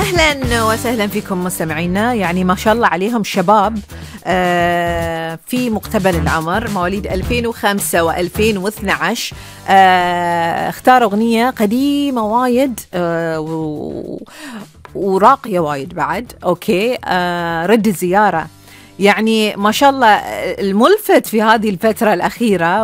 أهلا وسهلا فيكم مستمعينا. يعني ما شاء الله عليهم شباب في مقتبل العمر، مواليد 2005 و2012. اختاروا أغنية قديمة وايد وراقية وايد بعد. أوكي، رد الزيارة. يعني ما شاء الله الملفت في هذه الفترة الأخيرة